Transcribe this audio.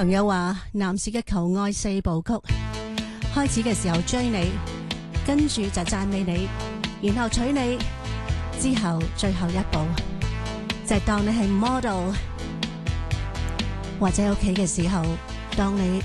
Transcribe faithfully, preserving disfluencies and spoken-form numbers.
朋友話男士嘅求愛四部曲，開始嘅時候追你，跟住就讚美你，然後娶你，之後最後一步就係當你係 model，或者屋企嘅時候當你